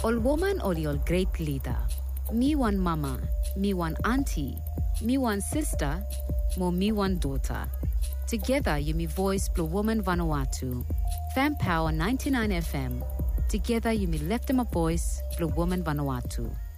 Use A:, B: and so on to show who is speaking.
A: All woman or your great leader. Me one mama, me one auntie, me one sister, more me one daughter. Together you me voice Blue Woman Vanuatu. Fan Power 99 FM. Together you me left them a voice Blue Woman Vanuatu.